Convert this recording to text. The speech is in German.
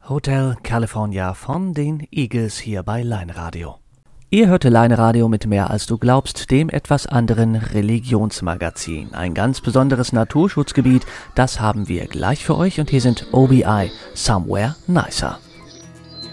Hotel California von den Eagles hier bei Line Radio. Ihr hörte Line Radio mit Mehr als du glaubst, dem etwas anderen Religionsmagazin. Ein ganz besonderes Naturschutzgebiet, das haben wir gleich für euch und hier sind OBI, Somewhere Nicer.